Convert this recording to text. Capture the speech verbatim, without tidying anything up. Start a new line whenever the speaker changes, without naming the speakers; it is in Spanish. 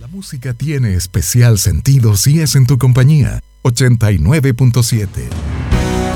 La música tiene especial sentido si es en tu compañía. ochenta y nueve punto siete